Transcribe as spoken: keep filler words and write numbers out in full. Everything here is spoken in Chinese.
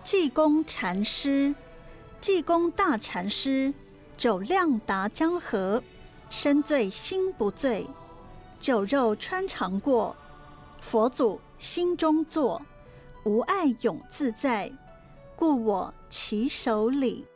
济公禅师，济公大禅师，酒量达江河，身醉心不醉，酒肉穿肠过，佛祖心中坐，无碍永自在，故我其手里。